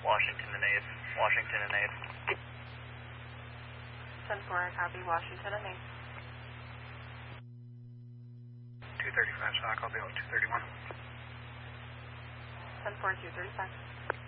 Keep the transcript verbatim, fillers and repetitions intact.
Washington and eight. Washington and eight. ten four, copy, Washington and eight. two thirty-five, Sock, I'll be on two thirty-one. ten four, two thirty-five.